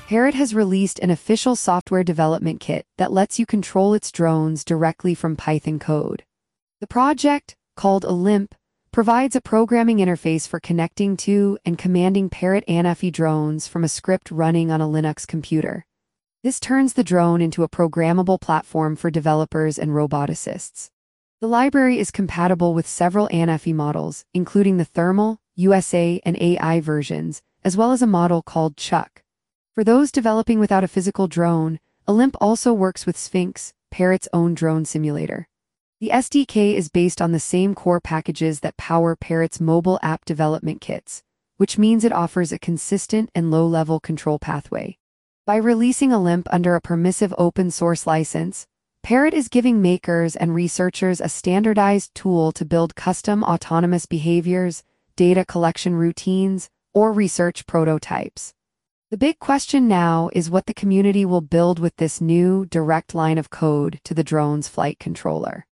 Parrot has released an official software development kit that lets you control its drones directly from Python code. The project, called Olymp, provides a programming interface for connecting to and commanding Parrot Anafi drones from a script running on a Linux computer. This turns the drone into a programmable platform for developers and roboticists. The library is compatible with several Anafi models, including the Thermal, USA, and AI versions, as well as a model called Chuck. For those developing without a physical drone, Olymp also works with Sphinx, Parrot's own drone simulator. The SDK is based on the same core packages that power Parrot's mobile app development kits, which means it offers a consistent and low-level control pathway. By releasing Olymp under a permissive open-source license, Parrot is giving makers and researchers a standardized tool to build custom autonomous behaviors, data collection routines, or research prototypes. The big question now is what the community will build with this new, direct line of code to the drone's flight controller.